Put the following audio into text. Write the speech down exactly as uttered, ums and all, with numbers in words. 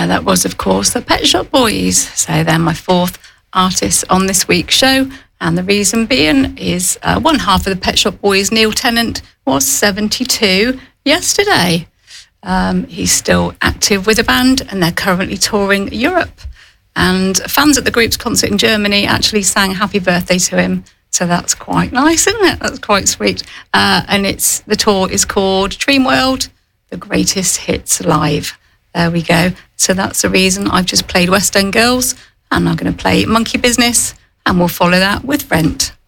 Uh, that was, of course, the Pet Shop Boys. So they're my fourth artist on this week's show. And the reason being is uh, one half of the Pet Shop Boys, Neil Tennant, was seventy-two yesterday. Um, he's still active with a band and they're currently touring Europe. And fans at the group's concert in Germany actually sang happy birthday to him. So that's quite nice, isn't it? That's quite sweet. Uh, and it's the tour is called Dream World, The Greatest Hits Live. There we go. So that's the reason I've just played West End Girls, and I'm going to play Monkey Business, and we'll follow that with Rent.